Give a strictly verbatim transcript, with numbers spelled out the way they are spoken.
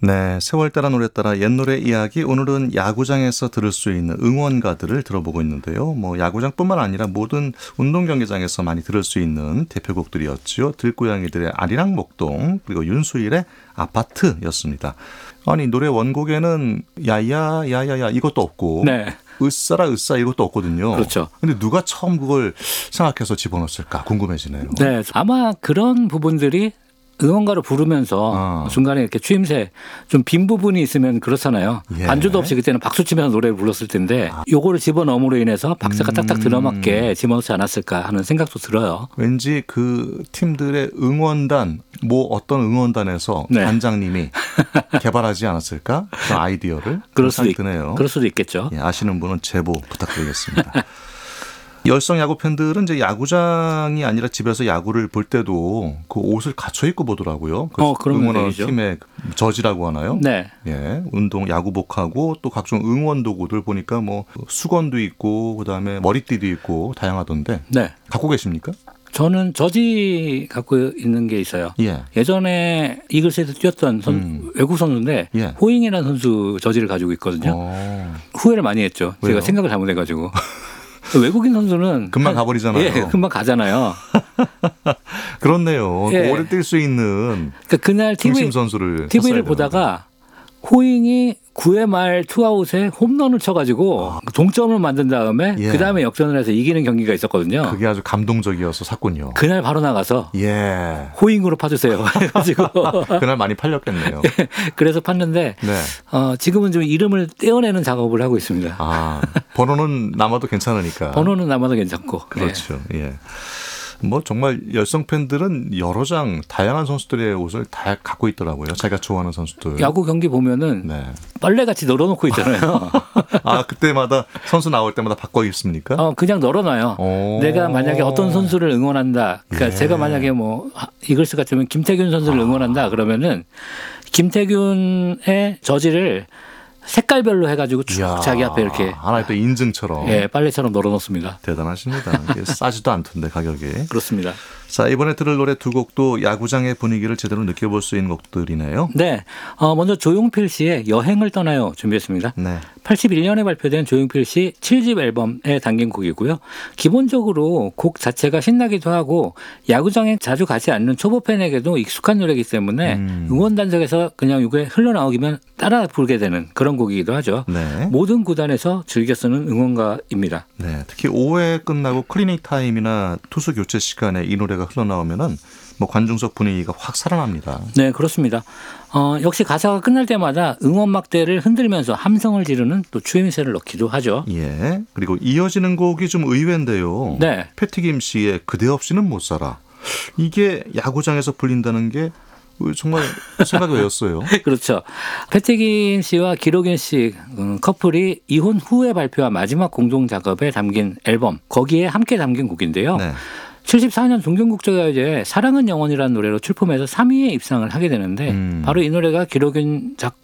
네, 세월 따라 노래 따라 옛 노래 이야기. 오늘은 야구장에서 들을 수 있는 응원가들을 들어보고 있는데요. 뭐 야구장뿐만 아니라 모든 운동 경기장에서 많이 들을 수 있는 대표곡들이었죠. 들고양이들의 아리랑 목동, 그리고 윤수일의 아파트였습니다. 아니, 노래 원곡에는 야야 야야야 이것도 없고 네. 으싸라 으싸 이것도 없거든요. 그렇죠. 근데 누가 처음 그걸 생각해서 집어넣었을까 궁금해지네요. 네, 아마 그런 부분들이 응원가를 부르면서 어. 중간에 이렇게 추임새 좀 빈 부분이 있으면 그렇잖아요. 예. 반주도 없이 그때는 박수 치면서 노래를 불렀을 텐데 아. 요거를 집어넣음으로 인해서 박자가 음. 딱딱 들어맞게 집어넣지 않았을까 하는 생각도 들어요. 왠지 그 팀들의 응원단, 뭐 어떤 응원단에서 네. 단장님이 개발하지 않았을까? 그 아이디어를. 그럴 수도, 있, 드네요. 그럴 수도 있겠죠. 예, 아시는 분은 제보 부탁드리겠습니다. 열성 야구 팬들은 이제 야구장이 아니라 집에서 야구를 볼 때도 그 옷을 갖춰 입고 보더라고요. 그 어, 그런 응원하는 분들이죠. 팀의 저지라고 하나요? 네. 예, 운동 야구복하고 또 각종 응원 도구들 보니까 뭐 수건도 있고 그다음에 머리띠도 있고 다양하던데. 네. 갖고 계십니까? 저는 저지 갖고 있는 게 있어요. 예. 예전에 이글스에서 뛰었던 선, 음. 외국 선수인데 예. 호잉이라는 선수 저지를 가지고 있거든요. 어. 후회를 많이 했죠. 왜요? 제가 생각을 잘못해가지고. 외국인 선수는 금방 한- 가버리잖아요. 예, 금방 가잖아요. 그렇네요. 예. 오래 뛸 수 있는 그러니까 그날 중심 티비, 선수를 티비를 샀어야 보다가 호잉이 구 회 말 투아웃에 홈런을 쳐가지고 동점을 만든 다음에 아. 예. 그 다음에 역전을 해서 이기는 경기가 있었거든요. 되는데 그게 아주 감동적이어서 샀군요. 그날 바로 나가서 예. 호잉으로 파주세요. 해가지고 그날 많이 팔렸겠네요. 그래서 팠는데 네. 어, 지금은 좀 이름을 떼어내는 작업을 하고 있습니다. 아, 번호는 남아도 괜찮으니까. 번호는 남아도 괜찮고. 그렇죠. 예. 뭐 정말 열성 팬들은 여러 장 다양한 선수들의 옷을 다 갖고 있더라고요. 자기가 좋아하는 선수들. 네. 야구 경기 보면은 네. 빨래같이 널어놓고 있잖아요. 아, 그때마다 선수 나올 때마다 바꿔 입습니까? 어, 그냥 널어놔요. 오. 내가 만약에 어떤 선수를 응원한다. 그러니까 예. 제가 만약에 뭐 이글스 같으면 김태균 선수를 아. 응원한다. 그러면은 김태균의 저지를 색깔별로 해가지고 쭉 이야, 자기 앞에 이렇게 하나의 또 인증처럼. 예, 빨래처럼 널어놓습니다. 대단하십니다. 이게 싸지도 않던데 가격이. 그렇습니다. 자, 이번에 들을 노래 두 곡도 야구장의 분위기를 제대로 느껴볼 수 있는 곡들이네요. 네, 어, 먼저 조용필 씨의 여행을 떠나요 준비했습니다. 네. 팔십일 년에 발표된 조용필 씨 칠 집 앨범에 담긴 곡이고요. 기본적으로 곡 자체가 신나기도 하고 야구장에 자주 가지 않는 초보 팬에게도 익숙한 노래이기 때문에 음. 응원단석에서 그냥 이게 흘러나오기면 따라 부르게 되는 그런 곡이기도 하죠. 네. 모든 구단에서 즐겨 쓰는 응원가입니다. 네. 특히 오 회 끝나고 클리닉 타임이나 투수 교체 시간에 이 노래가 흘러나오면은 뭐 관중석 분위기가 확 살아납니다. 네, 그렇습니다. 어, 역시 가사가 끝날 때마다 응원 막대를 흔들면서 함성을 지르는 또 추임새를 넣기도 하죠. 예. 그리고 이어지는 곡이 좀 의외인데요. 네. 패티김 씨의 그대 없이는 못 살아. 이게 야구장에서 불린다는 게 정말 생각이 외웠어요. 그렇죠. 패티김 씨와 기록윤 씨 음, 커플이 이혼 후에 발표한 마지막 공동 작업에 담긴 앨범 거기에 함께 담긴 곡인데요. 네. 칠십사 년 동경국제가요제 사랑은 영원이라는 노래로 출품해서 삼 위에 입상을 하게 되는데 음. 바로 이 노래가 기록윤 작곡